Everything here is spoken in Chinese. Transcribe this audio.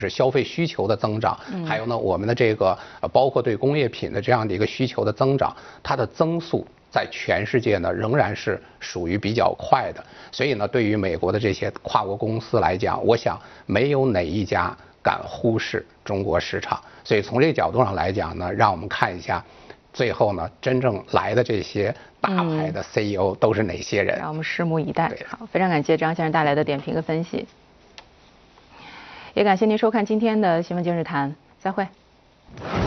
是消费需求的增长，还有呢，我们的这个包括对工业品的这样的一个需求的增长，它的增速在全世界呢仍然是属于比较快的。所以呢，对于美国的这些跨国公司来讲，我想没有哪一家敢忽视中国市场。所以从这个角度上来讲呢，让我们看一下，最后呢真正来的这些大牌的 CEO 都是哪些人？ 让我们拭目以待。好，非常感谢张先生带来的点评和分析。也感谢您收看今天的新闻今日谈，再会。